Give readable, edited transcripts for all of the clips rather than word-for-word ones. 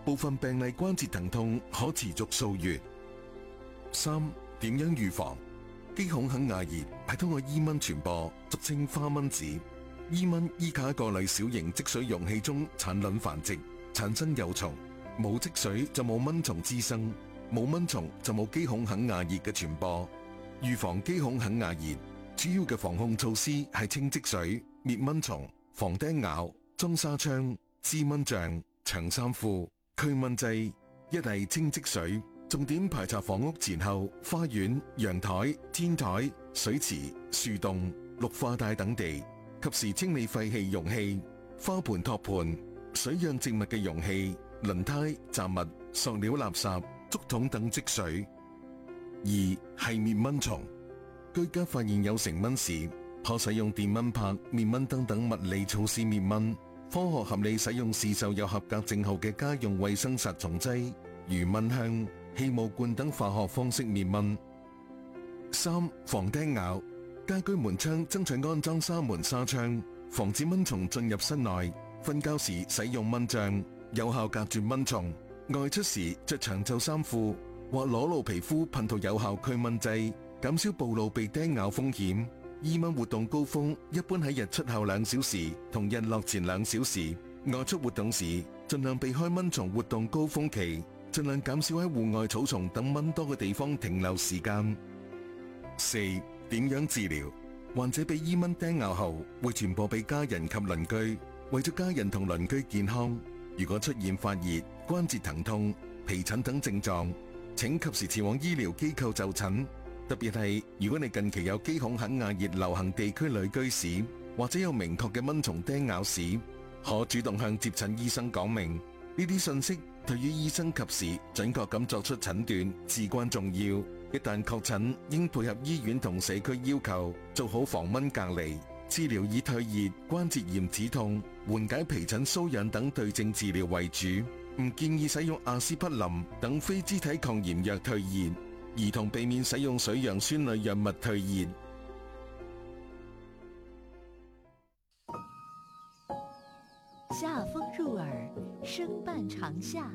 部分病例關節疼痛可持續數月。3、點樣預防？肌孔肯亞熱係通過伊蚊傳播，俗稱花蚊子。伊蚊依靠一個類小型積水容器中產卵繁殖，產生幼蟲。冇積水就冇蚊蟲滋生，冇蚊蟲就冇肌孔肯亞熱嘅傳播。預防肌孔肯亞熱，主要嘅防控措施係清積水、滅蚊蟲、防叮咬、裝紗窗、滋蚊帳、長衫褲、驅蚊劑。一係清積水，重點排查房屋前後、花園、陽台、天台、水池、樹洞、綠化帶等地，及時清理廢棄容器、花盆托盤、水養植物嘅容器、輪胎、雜物、塑料垃圾、竹筒等積水。2係滅蚊蟲，居家發現有成蚊時，可使用電蚊拍、滅蚊燈等物理措施滅蚊。科學合理使用市售有合格證號嘅家用衛生殺蟲劑，如蚊香、氣霧罐等化學方式滅蚊。3防叮咬，家居門窗爭取安裝紗門紗窗，防止蚊蟲進入室內。瞓覺時使用蚊帳，有效隔絕蚊蟲。外出時着長袖衫褲或裸露皮膚噴塗有效驅蚊劑，減少暴露被叮咬風險。伊蚊活動高峰一般喺日出後2小時同日落前2小時。外出活動時盡量避開蚊蟲活動高峰期，盡量減少喺戶外草叢等蚊多嘅地方停留時間。4點樣治療？患者被伊蚊叮咬後會傳播俾家人及鄰居，為咗家人同鄰居健康，如果出現發熱、關節疼痛、皮疹等症狀，請及時前往醫療機構就診。特別係如果你近期有肌孔肯亞熱流行地區旅居史，或者有明確嘅蚊蟲叮咬史，可主動向接診醫生講明。呢啲信息對於醫生及時準確咁作出診斷至關重要。一旦確診，應配合醫院同社區要求，做好防蚊隔離，治療以退熱、關節炎止痛、緩解皮疹瘙癢等對症治療為主，唔建議使用阿司匹林等非肢體抗炎藥退熱。兒童避免使用水楊酸類藥物退熱。 夏風入耳，聲伴長夏。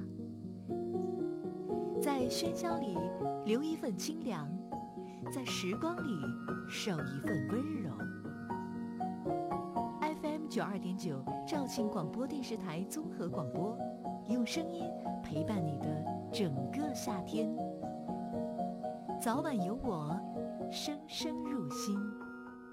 在喧囂裏留一份清涼，在時光裏守一份溫柔。FM 92.9肇慶廣播電視台綜合廣播，用聲音陪伴你的整個夏天。早晚有我，聲聲入心。